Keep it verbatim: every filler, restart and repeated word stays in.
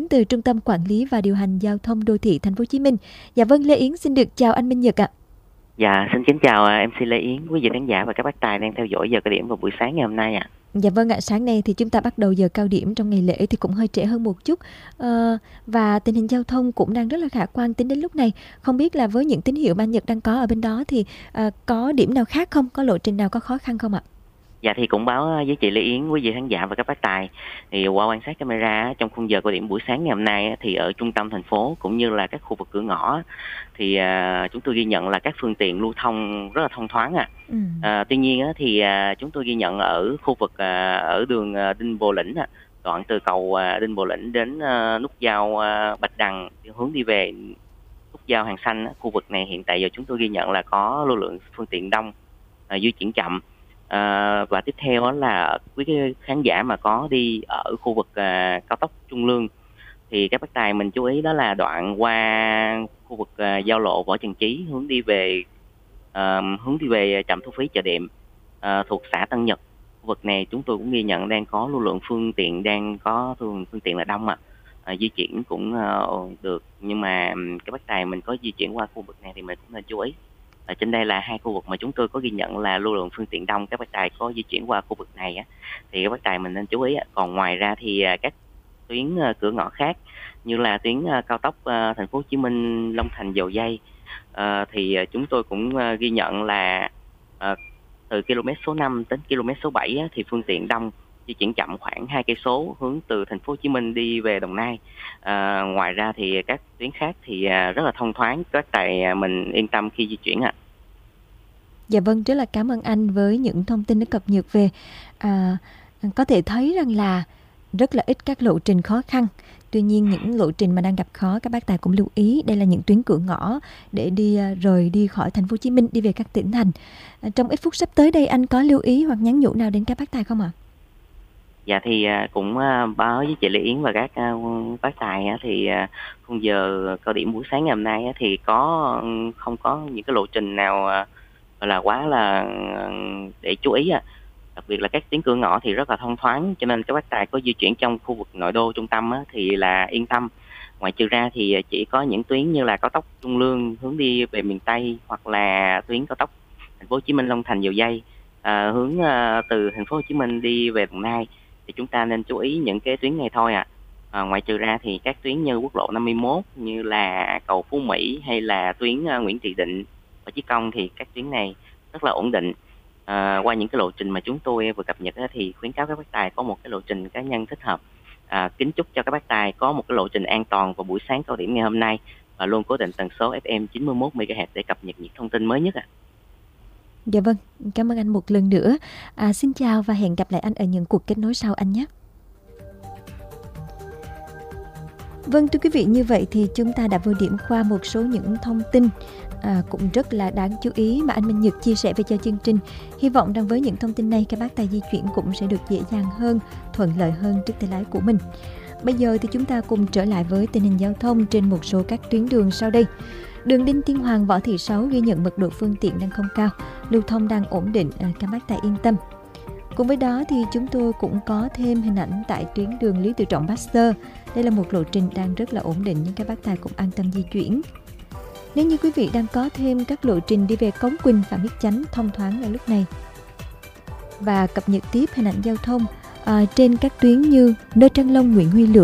từ Trung tâm Quản lý và Điều hành Giao thông Đô thị Thành phố Hồ Chí Minh. Dạ vâng, Lê Yến xin được chào anh Minh Nhật ạ. Dạ, xin kính chào em xê Lê Yến, quý vị khán giả và các bác tài đang theo dõi giờ cao điểm vào buổi sáng ngày hôm nay ạ. Dạ vâng ạ, sáng nay thì chúng ta bắt đầu giờ cao điểm trong ngày lễ thì cũng hơi trễ hơn một chút. Ờ, và tình hình giao thông cũng đang rất là khả quan tính đến lúc này. Không biết là với những tín hiệu mà anh Nhật đang có ở bên đó thì uh, có điểm nào khác không? Có lộ trình nào có khó khăn không ạ? Dạ thì cũng báo với chị Lê Yến, quý vị khán giả và các bác tài, thì qua quan sát camera trong khung giờ cao điểm buổi sáng ngày hôm nay thì ở trung tâm thành phố cũng như là các khu vực cửa ngõ thì uh, chúng tôi ghi nhận là các phương tiện lưu thông rất là thông thoáng ạ. À. Ừ. Uh, tuy nhiên thì uh, chúng tôi ghi nhận ở khu vực uh, ở đường uh, Đinh Bộ Lĩnh, uh, đoạn từ cầu uh, Đinh Bộ Lĩnh đến uh, nút giao uh, Bạch Đằng hướng đi về nút giao Hàng Xanh, uh, khu vực này hiện tại giờ chúng tôi ghi nhận là có lưu lượng phương tiện đông, uh, di chuyển chậm. À, và tiếp theo đó là quý khán giả mà có đi ở khu vực à, cao tốc Trung Lương thì các bác tài mình chú ý đó là đoạn qua khu vực à, giao lộ Võ Trần Chí hướng đi về à, hướng đi về trạm thu phí Chợ Đệm à, thuộc xã Tân Nhật. Khu vực này chúng tôi cũng ghi nhận đang có lưu lượng phương tiện đang có phương, phương tiện là đông ạ. À, di chuyển cũng à, được, nhưng mà các bác tài mình có di chuyển qua khu vực này thì mình cũng nên chú ý. Ở trên đây là hai khu vực mà chúng tôi có ghi nhận là lưu lượng phương tiện đông, các bác tài có di chuyển qua khu vực này á, thì các bác tài mình nên chú ý. Còn ngoài ra thì các tuyến cửa ngõ khác như là tuyến cao tốc Thành phố Hồ Chí Minh Long Thành Dầu Giây thì chúng tôi cũng ghi nhận là từ km số năm đến km số bảy thì phương tiện đông, di chuyển chậm khoảng hai cây số hướng từ Thành phố Hồ Chí Minh đi về Đồng Nai. À, ngoài ra thì các tuyến khác thì rất là thông thoáng, các tài mình yên tâm khi di chuyển ạ. À. Dạ vâng, rất là cảm ơn anh với những thông tin đã cập nhật về. À, có thể thấy rằng là rất là ít các lộ trình khó khăn. Tuy nhiên những lộ trình mà đang gặp khó, các bác tài cũng lưu ý đây là những tuyến cửa ngõ để đi rời đi khỏi Thành phố Hồ Chí Minh đi về các tỉnh thành. À, trong ít phút sắp tới đây anh có lưu ý hoặc nhắn nhủ nào đến các bác tài không ạ? À? Dạ thì cũng báo với chị Lê Yến và các bác tài thì khung giờ cao điểm buổi sáng ngày hôm nay thì có không có những cái lộ trình nào gọi là quá là để chú ý. Đặc biệt là các tuyến cửa ngõ thì rất là thông thoáng, cho nên các bác tài có di chuyển trong khu vực nội đô trung tâm thì là yên tâm. Ngoài trừ ra thì chỉ có những tuyến như là cao tốc Trung Lương hướng đi về miền Tây, hoặc là tuyến cao tốc Thành phố Hồ Chí Minh Long Thành Dầu Giây à, hướng từ Thành phố Hồ Chí Minh đi về Đồng Nai thì chúng ta nên chú ý những cái tuyến này thôi ạ. À. À, ngoài trừ ra thì các tuyến như quốc lộ năm mươi mốt như là cầu Phú Mỹ hay là tuyến uh, Nguyễn Thị Định và Chí Công thì các tuyến này rất là ổn định. À, qua những cái lộ trình mà chúng tôi vừa cập nhật á, thì khuyến cáo các bác tài có một cái lộ trình cá nhân thích hợp. À, kính chúc cho các bác tài có một cái lộ trình an toàn vào buổi sáng cao điểm ngày hôm nay và luôn cố định tần số ép em chín mươi mốt mê ga héc để cập nhật những thông tin mới nhất ạ. À. Dạ vâng, cảm ơn anh một lần nữa. À, xin chào và hẹn gặp lại anh ở những cuộc kết nối sau anh nhé. Vâng, thưa quý vị, như vậy thì chúng ta đã vừa điểm qua một số những thông tin à, cũng rất là đáng chú ý mà anh Minh Nhật chia sẻ về cho chương trình. Hy vọng rằng với những thông tin này các bác tài di chuyển cũng sẽ được dễ dàng hơn, thuận lợi hơn trước tay lái của mình. Bây giờ thì chúng ta cùng trở lại với tình hình giao thông trên một số các tuyến đường sau đây. Đường Đinh Tiên Hoàng Võ Thị Sáu ghi nhận mật độ phương tiện đang không cao, lưu thông đang ổn định, các bác tài yên tâm. Cùng với đó thì chúng tôi cũng có thêm hình ảnh tại tuyến đường Lý Tự Trọng Baxter. Đây là một lộ trình đang rất là ổn định nhưng các bác tài cũng an tâm di chuyển. Nếu như quý vị đang có thêm các lộ trình đi về Cống Quỳnh, Phạm Viết Chánh thông thoáng ở lúc này. Và cập nhật tiếp hình ảnh giao thông à, trên các tuyến như Nơi Trăng Long, Nguyễn Huy Lượng.